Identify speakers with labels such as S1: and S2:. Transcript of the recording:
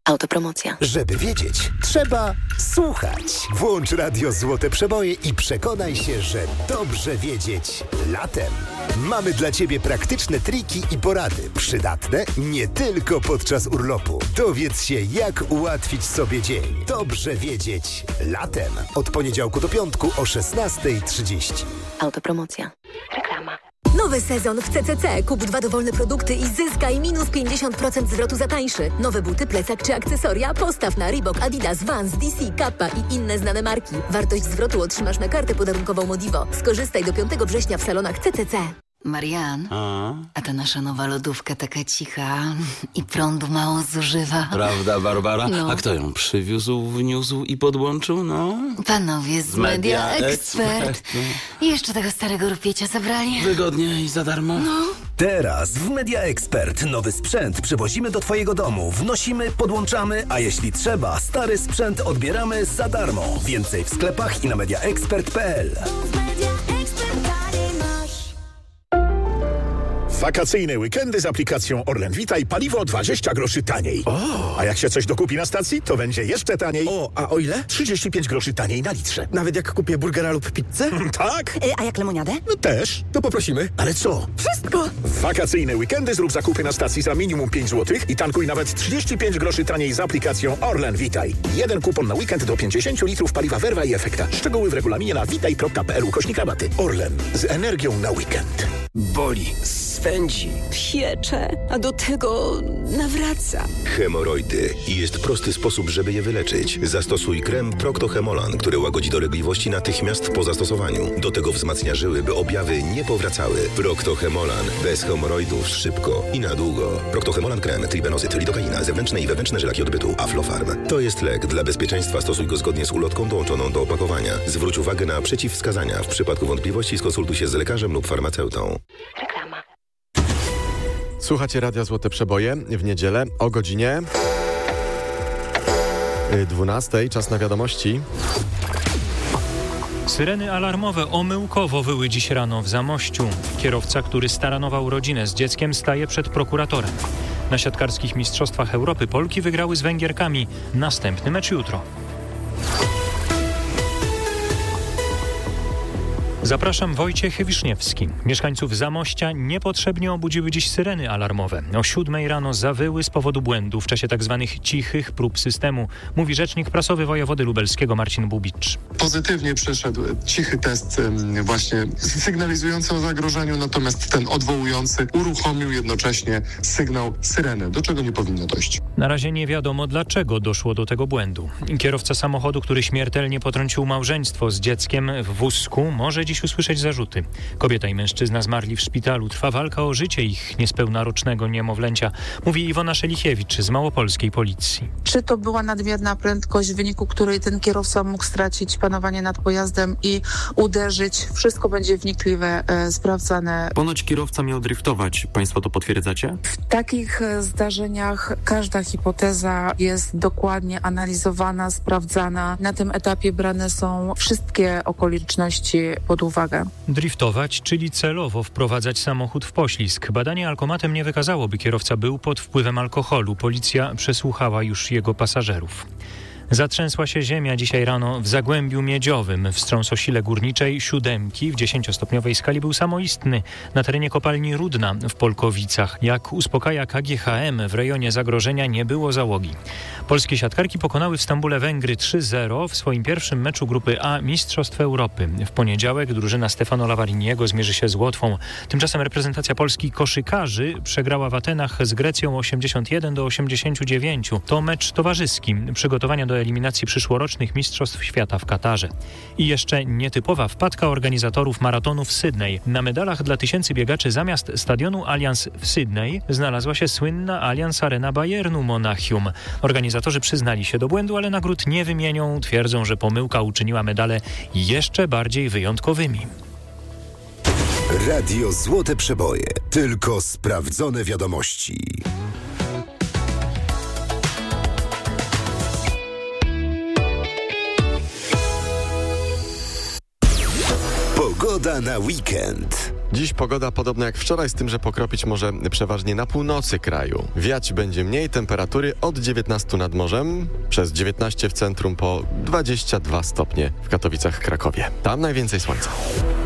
S1: Autopromocja.
S2: Żeby wiedzieć, trzeba słuchać. Włącz Radio Złote Przeboje i przekonaj się, że dobrze wiedzieć latem. Mamy dla Ciebie praktyczne triki i porady, przydatne nie tylko podczas urlopu. Dowiedz się, jak ułatwić sobie dzień. Dobrze wiedzieć latem. Od poniedziałku do piątku o 16:30.
S1: Autopromocja. Reklama.
S3: Nowy sezon w CCC. Kup 2 dowolne produkty i zyskaj minus 50% zwrotu za tańszy. Nowe buty, plecak czy akcesoria? Postaw na Reebok, Adidas, Vans, DC, Kappa i inne znane marki. Wartość zwrotu otrzymasz na kartę podarunkową Modivo. Skorzystaj do 5 września w salonach CCC.
S4: Marian, a ta nasza nowa lodówka taka cicha i prądu mało zużywa.
S5: Prawda, Barbara?
S4: No.
S5: A kto ją przywiózł, wniósł i podłączył? No,
S4: Panowie z Media Expert. I jeszcze tego starego rupiecia zabrali.
S5: Wygodnie i za darmo.
S4: No.
S6: Teraz w Media Expert nowy sprzęt przywozimy do Twojego domu, wnosimy, podłączamy, a jeśli trzeba, stary sprzęt odbieramy za darmo. Więcej w sklepach i na mediaexpert.pl.
S7: Wakacyjne weekendy z aplikacją Orlen Vitaj paliwo 20 groszy taniej. A jak się coś dokupi na stacji, to będzie jeszcze taniej.
S8: A o ile?
S7: 35 groszy taniej na litrze.
S8: Nawet jak kupię burgera lub pizzę?
S7: Tak?
S3: A jak lemoniadę?
S7: No też.
S8: To poprosimy.
S7: Ale co?
S3: Wszystko!
S7: W wakacyjne weekendy zrób zakupy na stacji za minimum 5 zł i tankuj nawet 35 groszy taniej z aplikacją Orlen Vitaj. Jeden kupon na weekend do 50 litrów paliwa Verva i Efekta. Szczegóły w regulaminie na vitaj.pl/rabaty. Orlen. Z energią na weekend.
S8: Boli, swędzi,
S3: Piecze, a do tego nawraca.
S9: Hemoroidy. I jest prosty sposób, żeby je wyleczyć. Zastosuj krem Procto-Hemolan, który łagodzi dolegliwości natychmiast po zastosowaniu. Do tego wzmacnia żyły, by objawy nie powracały. Procto-Hemolan. Bez hemoroidów szybko i na długo. Procto-Hemolan krem, tribenozyt, lidokaina, zewnętrzne i wewnętrzne żelaki odbytu, Aflofarm. To jest lek. Dla bezpieczeństwa stosuj go zgodnie z ulotką dołączoną do opakowania. Zwróć uwagę na przeciwwskazania. W przypadku wątpliwości skonsultuj się z lekarzem lub farmaceutą.
S1: Reklama.
S10: Słuchacie Radia Złote Przeboje w niedzielę o godzinie 12:00. Czas na wiadomości.
S11: Syreny alarmowe omyłkowo wyły dziś rano w Zamościu. Kierowca, który staranował rodzinę z dzieckiem, staje przed prokuratorem. Na siatkarskich mistrzostwach Europy Polki wygrały z Węgierkami. Następny mecz jutro. Zapraszam, Wojciech Wiszniewski. Mieszkańców Zamościa niepotrzebnie obudziły dziś syreny alarmowe. O 7:00 rano zawyły z powodu błędu w czasie tzw. cichych prób systemu, mówi rzecznik prasowy wojewody lubelskiego Marcin Bubicz.
S12: Pozytywnie przeszedł cichy test właśnie sygnalizujący o zagrożeniu, natomiast ten odwołujący uruchomił jednocześnie sygnał syreny, do czego nie powinno dojść.
S11: Na razie nie wiadomo, dlaczego doszło do tego błędu. Kierowca samochodu, który śmiertelnie potrącił małżeństwo z dzieckiem w wózku, może dziś usłyszeć zarzuty. Kobieta i mężczyzna zmarli w szpitalu. Trwa walka o życie ich niespełna rocznego niemowlęcia, mówi Iwona Szelichiewicz z małopolskiej policji.
S13: Czy to była nadmierna prędkość, w wyniku której ten kierowca mógł stracić panowanie nad pojazdem i uderzyć? Wszystko będzie wnikliwie sprawdzane.
S14: Ponoć kierowca miał driftować. Państwo to potwierdzacie?
S13: W takich zdarzeniach każda hipoteza jest dokładnie analizowana, sprawdzana. Na tym etapie brane są wszystkie okoliczności pod uwagę.
S11: Driftować, czyli celowo wprowadzać samochód w poślizg. Badanie alkomatem nie wykazało, by kierowca był pod wpływem alkoholu. Policja przesłuchała już jego pasażerów. Zatrzęsła się ziemia dzisiaj rano w Zagłębiu Miedziowym. Wstrząs o sile górniczej 7 w 10-stopniowej skali był samoistny na terenie kopalni Rudna w Polkowicach. Jak uspokaja KGHM, w rejonie zagrożenia nie było załogi. Polskie siatkarki pokonały w Stambule Węgry 3-0 w swoim pierwszym meczu grupy A Mistrzostw Europy. W poniedziałek drużyna Stefano Lavariniego zmierzy się z Łotwą. Tymczasem reprezentacja Polski koszykarzy przegrała w Atenach z Grecją 81-89. To mecz towarzyski. Przygotowania do eliminacji przyszłorocznych Mistrzostw Świata w Katarze. I jeszcze nietypowa wpadka organizatorów maratonu w Sydney. Na medalach dla tysięcy biegaczy zamiast stadionu Allianz w Sydney znalazła się słynna Allianz Arena Bayernu Monachium. Organizatorzy przyznali się do błędu, ale nagród nie wymienią. Twierdzą, że pomyłka uczyniła medale jeszcze bardziej wyjątkowymi.
S2: Radio Złote Przeboje. Tylko sprawdzone wiadomości. Pogoda na weekend.
S10: Dziś pogoda podobna jak wczoraj, z tym, że pokropić może przeważnie na północy kraju. Wiać będzie mniej, temperatury od 19 nad morzem, przez 19 w centrum, po 22 stopnie w Katowicach, Krakowie. Tam najwięcej słońca.